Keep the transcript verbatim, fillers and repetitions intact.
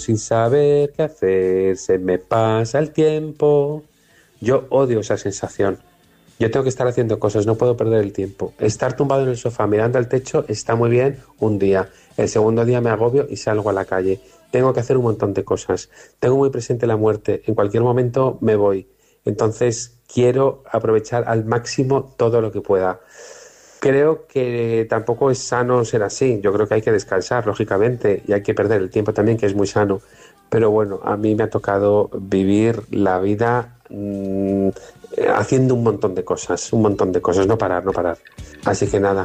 sin saber qué hacer, se me pasa el tiempo. Yo odio esa sensación. Yo tengo que estar haciendo cosas, no puedo perder el tiempo. Estar tumbado en el sofá mirando al techo está muy bien un día. El segundo día me agobio y salgo a la calle. Tengo que hacer un montón de cosas. Tengo muy presente la muerte. En cualquier momento me voy. Entonces quiero aprovechar al máximo todo lo que pueda. Creo que tampoco es sano ser así. Yo creo que hay que descansar, lógicamente, y hay que perder el tiempo también, que es muy sano. Pero bueno, a mí me ha tocado vivir la vida mmm, haciendo un montón de cosas, un montón de cosas, no parar, no parar. Así que nada,